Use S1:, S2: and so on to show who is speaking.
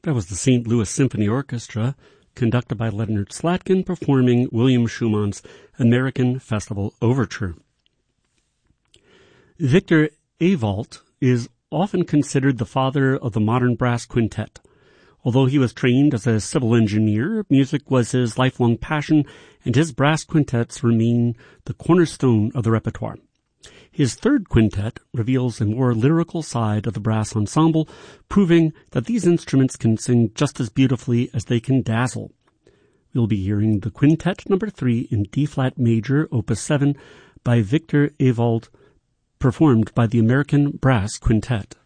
S1: That was the St. Louis Symphony Orchestra, conducted by Leonard Slatkin, performing William Schumann's American Festival Overture. Victor Evaldt is often considered the father of the modern brass quintet. Although he was trained as a civil engineer, music was his lifelong passion, and his brass quintets remain the cornerstone of the repertoire. His third quintet reveals a more lyrical side of the brass ensemble, proving that these instruments can sing just as beautifully as they can dazzle. We'll be hearing the Quintet No. 3 in D-flat major, Opus 7, by Victor Evaldt, performed by the American Brass Quintet.